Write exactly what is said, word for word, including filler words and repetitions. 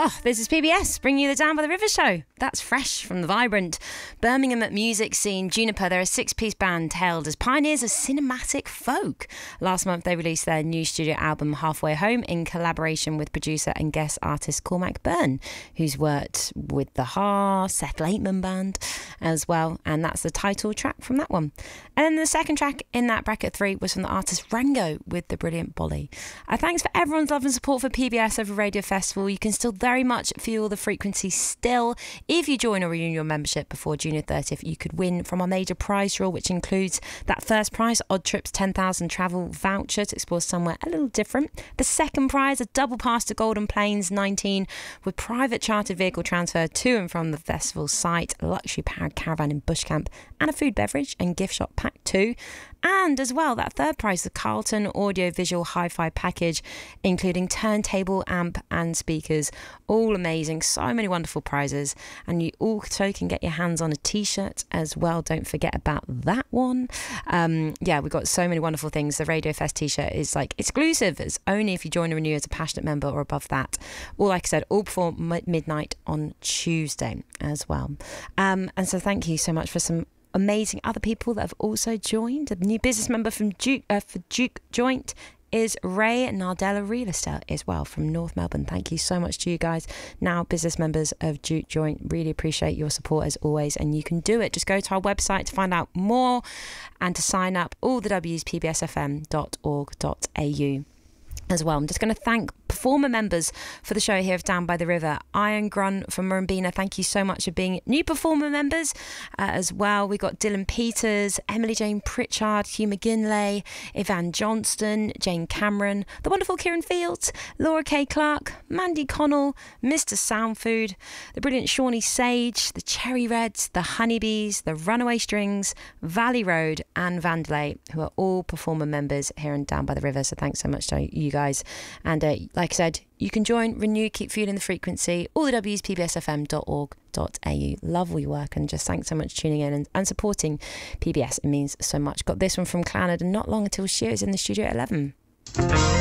Oh, this is P B S, bringing you the Down by the River show. That's fresh from the vibrant Birmingham music scene. Juniper, they're a six-piece band hailed as pioneers of cinematic folk. Last month, they released their new studio album, Halfway Home, in collaboration with producer and guest artist Cormac Byrne, who's worked with The Ha, Seth Lakeman Band as well, and that's the title track from that one. And then the second track in that bracket three was from the artist Rango with The Brilliant Bolly. Uh, thanks for everyone's love and support for P B S over Radio Festival. You can still very much feel the frequency still. If you join or renew your membership before June thirtieth, you could win from our major prize draw, which includes that first prize, Odd Trips ten thousand travel voucher to explore somewhere a little different. The second prize, a double pass to Golden Plains nineteen with private chartered vehicle transfer to and from the festival site, luxury powered caravan in Bush Camp, and a food, beverage and gift shop pack too. And as well, that third prize, the Carlton Audio Visual Hi-Fi package, including turntable, amp and speakers. All amazing. So many wonderful prizes. And you also can get your hands on a t-shirt as well. Don't forget about that one. Um, yeah, we've got so many wonderful things. The Radio Fest t-shirt is like exclusive. It's only if you join or renew as a passionate member or above that. All, like I said, all before m- midnight on Tuesday as well. Um, and so thank you so much for some amazing other people that have also joined. A new business member from Duke uh, for Duke Joint is Ray Nardella Real Estate as well from North Melbourne. Thank you so much to you guys, now business members of Duke Joint. Really appreciate your support as always, and you can do it. Just go to our website to find out more and to sign up. All the W's, p b s f m dot org dot a u as well. I'm just going to thank performer members for the show here of Down by the River. Iron Grun from Murrumbina, thank you so much for being new performer members uh, as well. We've got Dylan Peters, Emily Jane Pritchard, Hugh McGinley, Ivan Johnston, Jane Cameron, the wonderful Kieran Fields, Laura K. Clark, Mandy Connell, Mister Soundfood, the brilliant Shawnee Sage, the Cherry Reds, the Honeybees, the Runaway Strings, Valley Road and Vandalay, who are all performer members here in Down by the River. So thanks so much to you guys. And uh, like I said, you can join, renew, keep feeling the frequency. All the W's, p b s f m dot org dot a u. Love all your work, and just thanks so much for tuning in and, and supporting P B S. It means so much. Got this one from Clannad, and not long until she is in the studio at eleven.